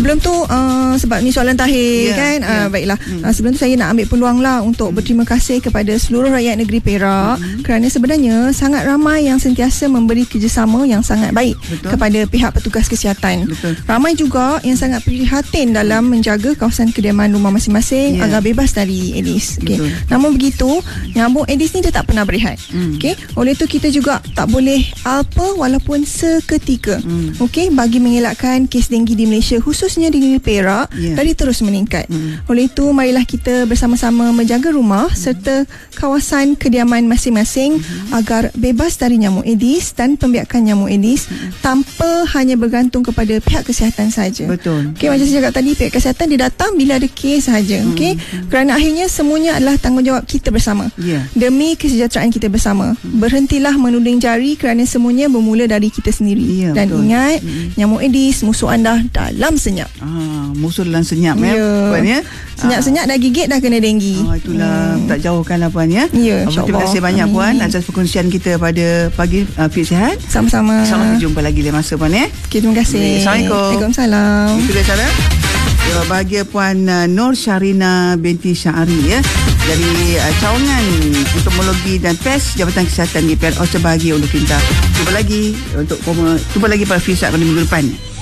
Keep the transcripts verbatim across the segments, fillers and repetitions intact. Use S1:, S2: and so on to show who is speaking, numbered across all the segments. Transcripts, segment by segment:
S1: sebelum tu uh, sebab ni soalan terakhir yeah, kan yeah. Uh, baiklah hmm. uh, sebelum tu saya nak ambil peluang lah untuk hmm. berterima kasih kepada seluruh rakyat negeri Perak hmm. kerana sebenarnya sangat ramai yang sentiasa memberi kerjasama yang sangat baik Betul. kepada pihak petugas kesihatan. Betul. Ramai juga yang sangat prihatin dalam menjaga kawasan kediaman rumah masing-masing yeah. agar bebas dari Aedes. Okay. Namun begitu, nyamuk Aedes ni dia tak pernah berehat. Hmm. Okay. Oleh itu kita juga tak boleh alpa walaupun seketika. Hmm. Okay. Bagi mengelakkan kes denggi di Malaysia, khususnya di negeri Perak yeah. dari terus meningkat. Hmm. Oleh itu marilah kita bersama-sama menjaga rumah hmm. serta kawasan kediaman masing-masing hmm. agar bebas dari nyamuk Aedes dan pembiakan nyamuk Aedes hmm. tanpa hanya bergantung kepada pihak kesihatan saja.
S2: Betul.
S1: Okey, macam saya cakap tadi, pihak kesihatan dia datang bila ada kes sahaja. Hmm. Okey, hmm. kerana akhirnya semuanya adalah tanggungjawab kita bersama. Yeah. Demi kesejahteraan kita bersama. Hmm. Berhentilah menuding jari kerana semuanya bermula dari kita sendiri. Yeah, dan betul. Ingat, hmm. nyamuk Aedes musuh anda dalam senyap.
S2: Ah, musuh dalam senyap ya.
S1: Yeah. Puan ya. Senyap-senyap dah gigit dah kena denggi.
S2: Oh, itulah hmm. tak jauhkan lah Puan ya.
S1: Ya,
S2: insya-Allah. Terima kasih banyak Puan atas perkongsian kita pada pagi uh, Fit Sihat.
S1: Sama-sama.
S2: Sampai jumpa lagi lain masa Puan ya.
S1: Okay, terima kasih.
S2: Assalamualaikum.
S1: Waalaikumsalam.
S2: Itu dia cara. Ya, bahagia Puan uh, Nur Syarina binti Syahari ya, dari uh, cawangan entomologi dan pes Jabatan Kesihatan di Perak. Oh, terbahagia untuk kita. Cuba lagi untuk cuba lagi pada Fit Sihat pada minggu depan.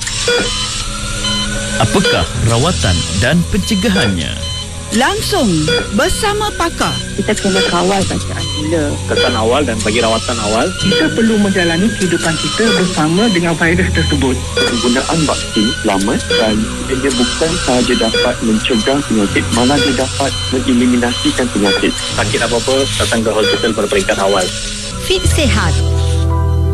S3: Apakah rawatan dan pencegahannya?
S2: Langsung bersama pakar.
S4: Kita kena kawal bacaan gula.
S5: Kesan awal dan bagi rawatan awal,
S4: kita perlu menjalani kehidupan kita bersama dengan virus tersebut.
S5: Penggunaan vaksin selamat dan dia bukan sahaja dapat mencegah penyakit, malah dia dapat mengeliminasikan penyakit. Sakit apa-apa, datang ke hospital pada peringkat awal.
S6: Fit Sihat